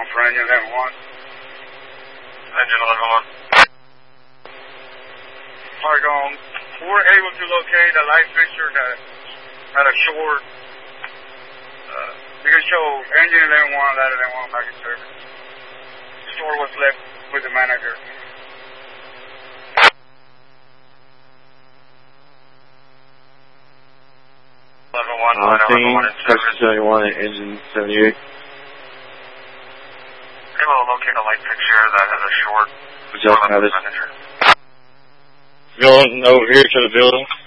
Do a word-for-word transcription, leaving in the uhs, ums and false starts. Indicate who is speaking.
Speaker 1: for engine eleven one.
Speaker 2: Engine eleven one.
Speaker 1: Argon, we're able to locate a light fixture that had a short. Uh, we can show engine eleven one, ladder eleven one back in service. The short was left with the manager.
Speaker 2: eleven one,
Speaker 3: Uh,
Speaker 2: ladder eleven one in service.
Speaker 3: seventy-one and engine seventy-eight.
Speaker 2: Able to locate a light fixture that has a short.
Speaker 3: Just have it.
Speaker 2: Manager.
Speaker 3: Going over here to the building.